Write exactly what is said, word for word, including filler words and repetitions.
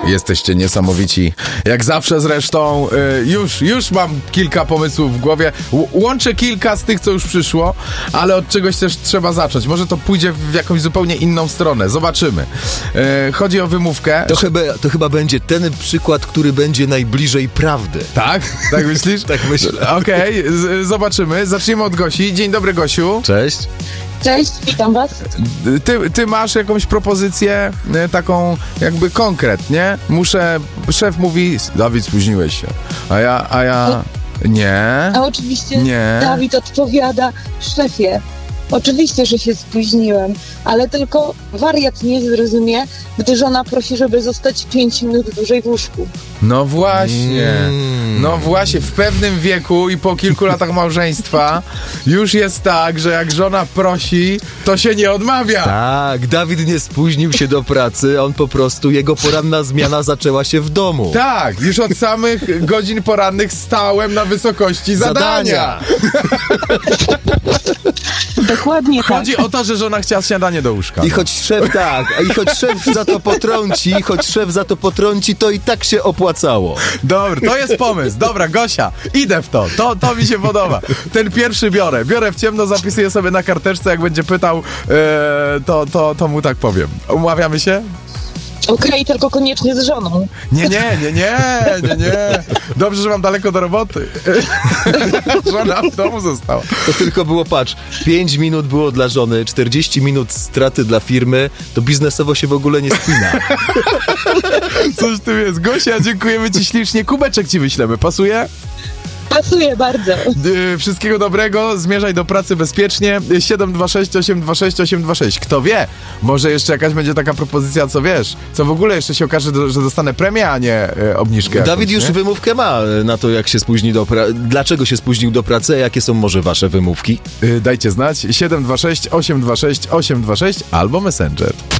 Jesteście niesamowici. Jak zawsze zresztą, y, już, już mam kilka pomysłów w głowie. Ł- łączę kilka z tych, co już przyszło, ale od czegoś też trzeba zacząć. Może to pójdzie w jakąś zupełnie inną stronę. Zobaczymy. Y, chodzi o wymówkę. To chyba, to chyba będzie ten przykład, który będzie najbliżej prawdy. Tak? Tak myślisz? Tak myślę. Okej, okay, zobaczymy. Zaczniemy od Gosi. Dzień dobry, Gosiu. Cześć. Cześć, witam was. Ty, ty masz jakąś propozycję, y, taką jakby konkret, nie? Muszę, szef mówi, Dawid, spóźniłeś się. A ja, a ja, nie. A oczywiście Nie. Dawid odpowiada, szefie, oczywiście, że się spóźniłem, ale tylko wariat nie zrozumie, gdy żona prosi, żeby zostać pięć minut dłużej w łóżku. No właśnie, Mm. no właśnie, w pewnym wieku i po kilku latach małżeństwa już jest tak, że jak żona prosi, to się nie odmawia. Tak, Dawid nie spóźnił się do pracy, on po prostu, jego poranna zmiana zaczęła się w domu. Tak, już od samych godzin porannych stałem na wysokości zadania. Dokładnie tak. Chodzi o to, że żona chciała śniadanie do łóżka. I choć szef tak, i choć szef za to potrąci, choć szef za to potrąci, to i tak się opłacało. Dobra, to jest pomysł. Dobra, Gosia, idę w to. To, to mi się podoba. Ten pierwszy biorę. Biorę w ciemno, zapisuję sobie na karteczce, jak będzie pytał, e, to, to, to mu tak powiem. Umawiamy się? Okej, okay, tylko koniecznie z żoną. Nie, nie, nie, nie, nie, nie. Dobrze, że mam daleko do roboty. Żona w domu została. To tylko było, patrz, pięć minut było dla żony, czterdzieści minut straty dla firmy, to biznesowo się w ogóle nie spina. Coś tu jest. Gosia, dziękujemy ci ślicznie. Kubeczek ci wyślemy. Pasuje? Pasuje bardzo. Yy, wszystkiego dobrego, zmierzaj do pracy bezpiecznie. siedem dwa sześć osiem dwa sześć osiem dwa sześć. Kto wie, może jeszcze jakaś będzie taka propozycja, co wiesz, co w ogóle jeszcze się okaże, że dostanę premię, a nie yy, obniżkę. Dawid jakąś, już nie? wymówkę ma na to, jak się spóźni do pracy, dlaczego się spóźnił do pracy, a jakie są może wasze wymówki? Yy, dajcie znać. siedem dwa sześć osiem dwa sześć osiem dwa sześć albo Messenger.